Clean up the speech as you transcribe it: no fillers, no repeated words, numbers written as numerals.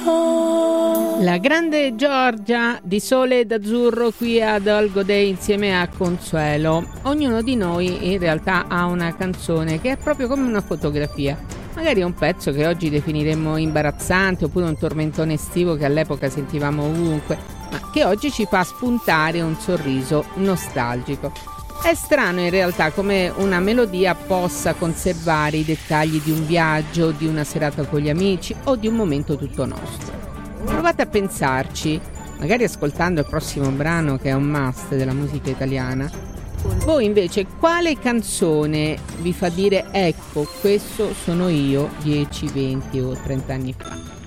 La grande Giorgia di Sole ed Azzurro qui ad Olgo Day insieme a Consuelo. Ognuno di noi in realtà ha una canzone che è proprio come una fotografia. Magari è un pezzo che oggi definiremmo imbarazzante oppure un tormentone estivo che all'epoca sentivamo ovunque, ma che oggi ci fa spuntare un sorriso nostalgico. È strano in realtà come una melodia possa conservare i dettagli di un viaggio, di una serata con gli amici o di un momento tutto nostro. Provate a pensarci, magari ascoltando il prossimo brano che è un must della musica italiana. Voi invece quale canzone vi fa dire ecco, questo sono io 10, 20 o 30 anni fa?